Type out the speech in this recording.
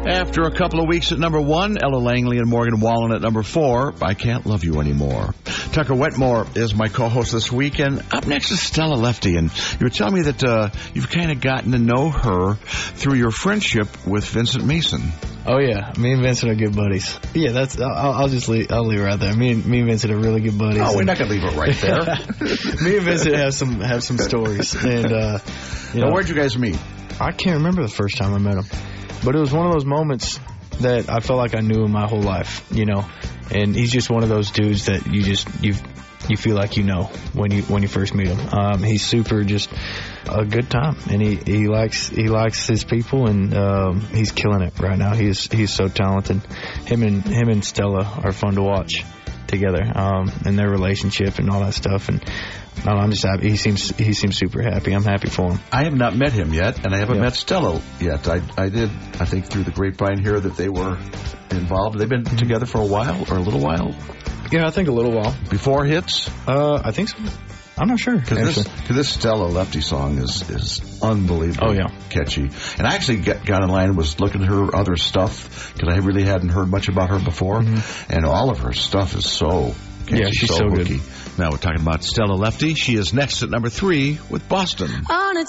After a couple of weeks at number 1, Ella Langley and Morgan Wallen at number 4, I Can't Love You Anymore. Tucker Wetmore is my co-host this week, and up next is Stella Lefty. And you were telling me that you've kind of gotten to know her through your friendship with Vincent Mason. Oh yeah, me and Vincent are good buddies. Yeah, I'll leave it right there. Me and Vincent are really good buddies. Oh, we're not gonna leave it right there. Me and Vincent have some stories. And where'd you guys meet? I can't remember the first time I met him, but it was one of those moments that I felt like I knew him my whole life. And he's just one of those dudes that you feel like when you first meet him. He's super, just a good time, and he likes his people, and he's killing it right now. He's so talented. Him and Stella are fun to watch together, and their relationship and all that stuff. And I'm just happy. He seems super happy. I'm happy for him. I have not met him yet, and I haven't met Stella yet. I did, I think, through the grapevine here that they were involved. They've been together for a while, or a little while. Yeah, I think a little while. Before Hits? I think so. I'm not sure. Because this Stella Lefty song is unbelievably catchy. And I actually got in line and was looking at her other stuff, because I really hadn't heard much about her before. Mm-hmm. And all of her stuff is so catchy. Yeah, she's so hooky. good. Now we're talking about Stella Lefty. She is next at number 3 with Boston. On a